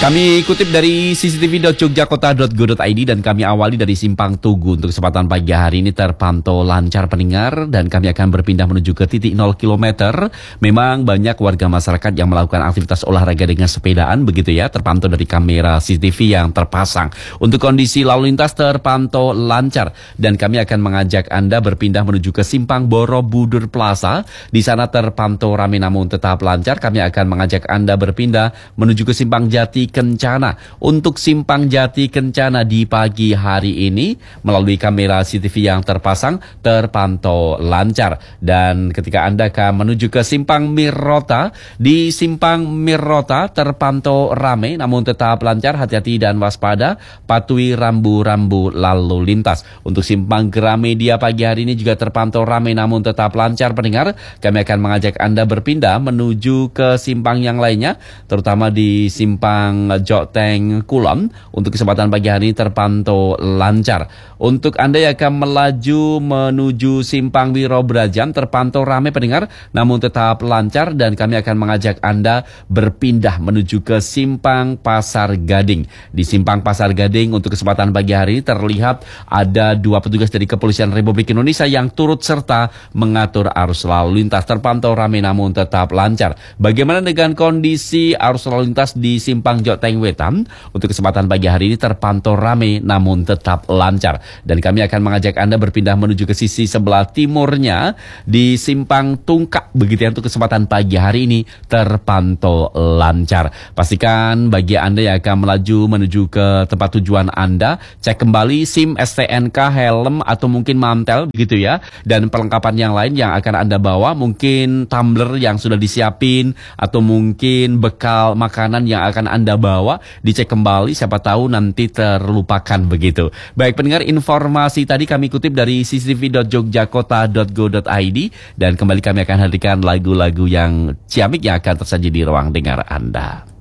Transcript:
Kami kutip dari cctv.jogjakota.go.id dan kami awali dari Simpang Tugu. Untuk kesempatan pagi hari ini terpantau lancar pendengar dan kami akan berpindah menuju ke titik 0 km. Memang banyak warga masyarakat yang melakukan aktivitas olahraga dengan sepedaan begitu ya, terpantau dari kamera CCTV yang terpasang. Untuk kondisi lalu lintas terpantau lancar dan kami akan mengajak Anda berpindah menuju ke Simpang Borobudur Plaza. Di sana terpantau ramai namun tetap lancar. Kami akan mengajak Anda berpindah menuju ke Simpang Jati Kencana. Untuk Simpang Jati Kencana di pagi hari ini melalui kamera CCTV yang terpasang terpantau lancar. Dan ketika Anda akan menuju ke Simpang Mirota, di Simpang Mirota terpantau ramai namun tetap lancar. Hati-hati dan waspada, patuhi rambu-rambu lalu lintas. Untuk Simpang Gramedia pagi hari ini juga terpantau ramai namun tetap lancar pendengar. Kami akan mengajak Anda berpindah menuju ke simpang yang lainnya, terutama di Simpang Joteng Kulon. Untuk kesempatan pagi hari ini terpantau lancar. Untuk Anda yang akan melaju menuju Simpang Wirobrajan terpantau ramai pendengar namun tetap lancar dan kami akan mengajak Anda berpindah menuju ke Simpang Pasar Gading. Di Simpang Pasar Gading untuk kesempatan pagi hari ini terlihat ada dua petugas dari Kepolisian Republik Indonesia yang turut serta mengatur arus lalu lintas. Terpantau ramai namun tetap lancar. Bagaimana dengan kondisi arus lalu lintas di Simpang Joteng Wetan? Untuk kesempatan pagi hari ini terpantau ramai namun tetap lancar. Dan kami akan mengajak Anda berpindah menuju ke sisi sebelah timurnya di Simpang Tungkak. Begitu ya, untuk kesempatan pagi hari ini terpantau lancar. Pastikan bagi Anda yang akan melaju menuju ke tempat tujuan Anda, cek kembali SIM, STNK, helm atau mungkin mantel begitu ya. Dan perlengkapan yang lain yang akan Anda bawa, mungkin tumbler yang sudah disiapin atau mungkin bekal makanan yang akan Anda bawa, dicek kembali, siapa tahu nanti terlupakan begitu. Baik pendengar, informasi tadi kami kutip dari cctv.jogjakota.go.id dan kembali kami akan hadirkan lagu-lagu yang ciamik yang akan tersaji di ruang dengar Anda.